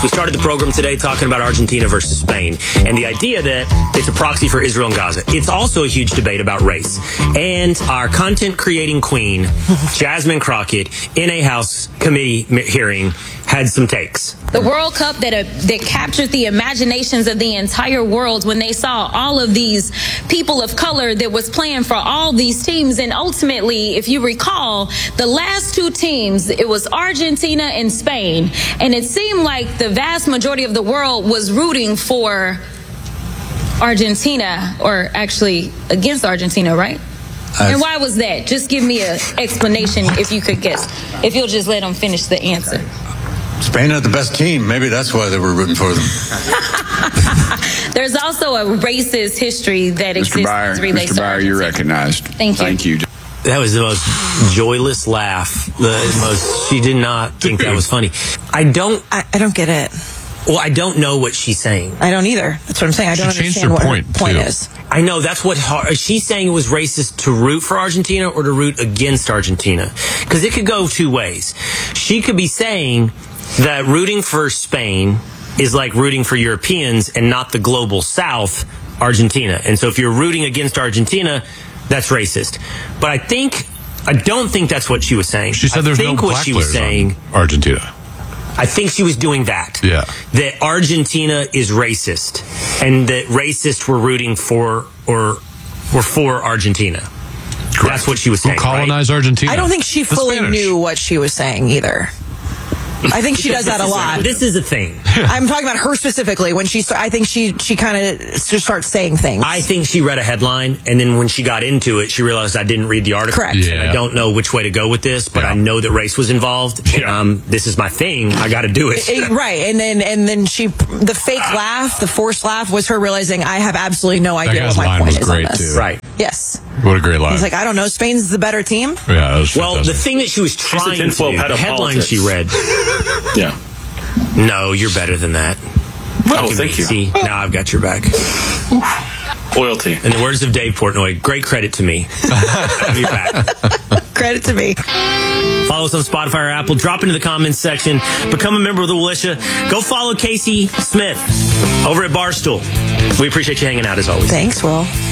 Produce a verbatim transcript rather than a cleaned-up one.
We started the program today talking about Argentina versus Spain and the idea that it's a proxy for Israel and Gaza. It's also a huge debate about race. And our content creating queen, Jasmine Crockett, in a House committee hearing, had some takes. The World Cup that uh, that captured the imaginations of the entire world when they saw all of these people of color that was playing for all these teams. And ultimately, if you recall, the last two teams, it was Argentina and Spain. And it seemed like the vast majority of the world was rooting for Argentina, or actually against Argentina, right? I've, and why was that? Just give me an explanation if you could guess. If you'll just let them finish the answer. Spain had the best team. Maybe that's why they were rooting for them. There's also a racist history that exists. Mister Byer, Mister Byer, you're recognized. Thank you. Thank you. That was the most joyless laugh. The most. She did not think that was funny. I don't. I, I don't get it. Well, I don't know what she's saying. I don't either. That's what I'm saying. I don't she changed understand her what point, her point too. is. I know that's what her, she's saying. It was racist to root for Argentina or to root against Argentina, because it could go two ways. She could be saying that rooting for Spain is like rooting for Europeans and not the global South, Argentina. And so if you're rooting against Argentina, that's racist. But I think, I don't think that's what she was saying. She said I there's no think what black she was players saying, on Argentina. I think she was doing that. Yeah. That Argentina is racist and that racists were rooting for or were for Argentina. Correct. That's what she was saying. Who colonized right? Argentina? I don't think she The fully Spanish. knew what she was saying either. I think she does that a lot. This is a thing. I'm talking about her specifically. When she, I think she she kind of just starts saying things. I think she read a headline, and then when she got into it, she realized I didn't read the article. Correct. And Yeah. I don't know which way to go with this, but Yeah. I know that race was involved. Yeah. Um, this is my thing. I got to do it. It- right, and then and then she, the fake laugh, the forced laugh, was her realizing I have absolutely no idea guy's what my line point was is great, on this. too. Right. Yes. What a great line. He's like, I don't know. Spain's the better team. yeah, that was Well, the fantastic. thing that she was trying to tinfoil do, hat the of headline politics. she read. Yeah. No, you're better than that. Oh, thank you. See, now I've got your back. Loyalty. In the words of Dave Portnoy, great credit to me. I'll be back. Credit to me. Follow us on Spotify or Apple. Drop into the comments section. Become a member of the Militia. Go follow Casey Smith over at Barstool. We appreciate you hanging out as always. Thanks, Will.